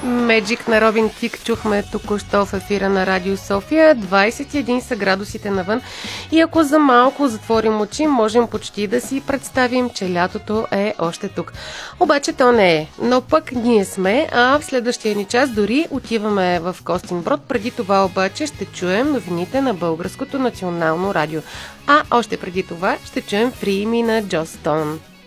Magic на Робин Тик чухме току-що в ефира на Радио София. 21 са градусите навън и ако за малко затворим очи, можем почти да си представим, че лятото е още тук. Обаче то не е, но пък ние сме, а в следващия ни час дори отиваме в Костинброд. Преди това обаче ще чуем новините на Българското национално радио. А още преди това ще чуем Free Me на Джо Стоун.